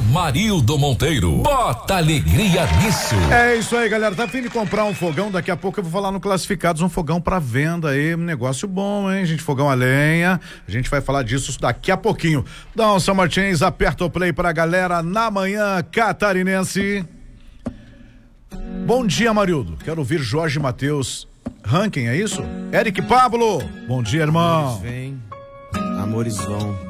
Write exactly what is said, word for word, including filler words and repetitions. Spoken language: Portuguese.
Marildo Monteiro. Bota alegria nisso. É isso aí, galera. Tá a fim de comprar um fogão? Daqui a pouco eu vou falar no Classificados, um fogão pra venda aí, um negócio bom, hein, gente? Fogão a lenha. A gente vai falar disso daqui a pouquinho. Dá um São Martins, aperta o play pra galera na manhã catarinense. Bom dia, Marildo. Quero ouvir Jorge Mateus. Ranking, é isso? Eric Pablo. Bom dia, irmão. Amores vêm, amores vão.